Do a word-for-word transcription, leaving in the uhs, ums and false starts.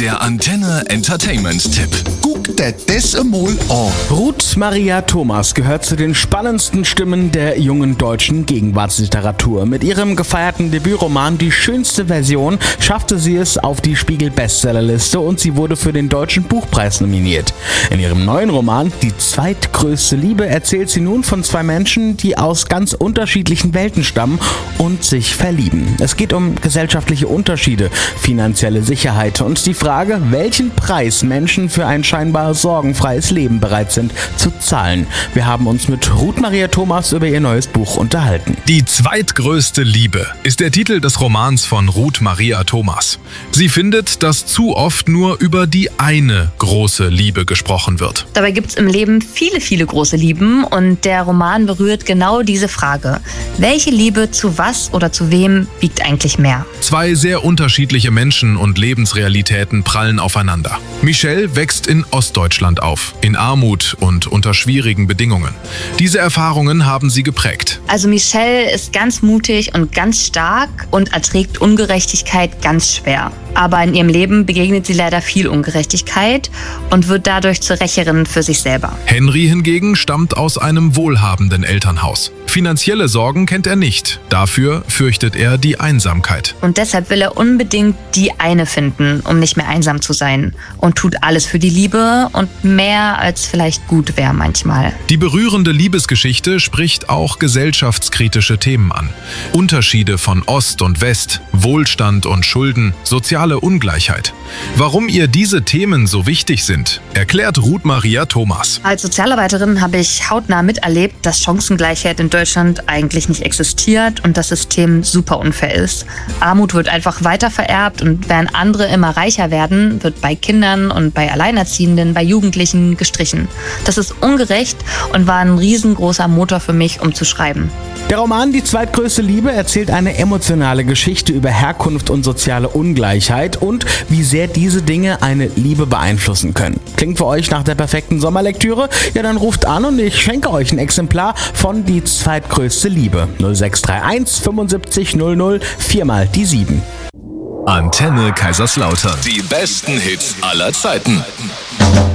Der Antenne Entertainment-Tipp. Guck dir das einmal an. Ruth Maria Thomas gehört zu den spannendsten Stimmen der jungen deutschen Gegenwartsliteratur. Mit ihrem gefeierten Debütroman Die schönste Version schaffte sie es auf die Spiegel-Bestsellerliste und sie wurde für den Deutschen Buchpreis nominiert. In ihrem neuen Roman Die zweitgrößte Liebe erzählt sie nun von zwei Menschen, die aus ganz unterschiedlichen Welten stammen und sich verlieben. Es geht um gesellschaftliche Unterschiede, finanzielle Sicherheit und die Frage, welchen Preis Menschen für ein scheinbar sorgenfreies Leben bereit sind zu zahlen. Wir haben uns mit Ruth Maria Thomas über ihr neues Buch unterhalten. Die zweitgrößte Liebe ist der Titel des Romans von Ruth Maria Thomas. Sie findet, dass zu oft nur über die eine große Liebe gesprochen wird. Dabei gibt es im Leben viele, viele große Lieben und der Roman berührt genau diese Frage. Welche Liebe zu was oder zu wem wiegt eigentlich mehr? Zwei sehr unterschiedliche Menschen und Lebensrealitäten prallen aufeinander. Michelle wächst in Ostdeutschland auf, in Armut und unter schwierigen Bedingungen. Diese Erfahrungen haben sie geprägt. Also Michelle ist ganz mutig und ganz stark und erträgt Ungerechtigkeit ganz schwer. Aber in ihrem Leben begegnet sie leider viel Ungerechtigkeit und wird dadurch zur Rächerin für sich selber. Henry hingegen stammt aus einem wohlhabenden Elternhaus. Finanzielle Sorgen kennt er nicht. Dafür fürchtet er die Einsamkeit. Und deshalb will er unbedingt die eine finden, um nicht mehr einsam zu sein. Und tut alles für die Liebe und mehr als vielleicht gut wäre manchmal. Die berührende Liebesgeschichte spricht auch gesellschaftskritische Themen an. Unterschiede von Ost und West, Wohlstand und Schulden, soziale Ungleichheit. Warum ihr diese Themen so wichtig sind, erklärt Ruth Maria Thomas. Als Sozialarbeiterin habe ich hautnah miterlebt, dass Chancengleichheit in Deutschland eigentlich nicht existiert und das System super unfair ist. Armut wird einfach weitervererbt und während andere immer reicher werden, wird bei Kindern und bei Alleinerziehenden, bei Jugendlichen gestrichen. Das ist ungerecht und war ein riesengroßer Motor für mich, um zu schreiben. Der Roman Die zweitgrößte Liebe erzählt eine emotionale Geschichte über Herkunft und soziale Ungleichheit und wie sehr diese Dinge eine Liebe beeinflussen können. Klingt für euch nach der perfekten Sommerlektüre? Ja, dann ruft an und ich schenke euch ein Exemplar von Die zweitgrößte Liebe. null sechs drei eins fünfundsiebzig null null vier mal die sieben. Antenne Kaiserslautern. Die besten Hits aller Zeiten.